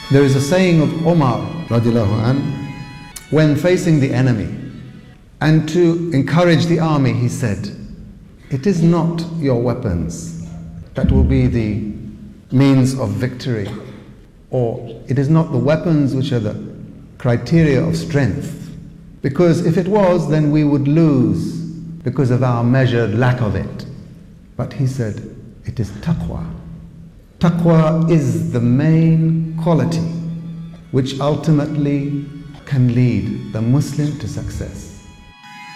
There is a saying of Umar radiallahu anh, when facing the enemy, and to encourage the army, he said, "It is not your weapons that will be the means of victory, or it is not the weapons which are the criteria of strength, because if it was, then we would lose because of our measured lack of it." But he said, it is taqwa. Taqwa is the main quality which ultimately can lead the Muslim to success.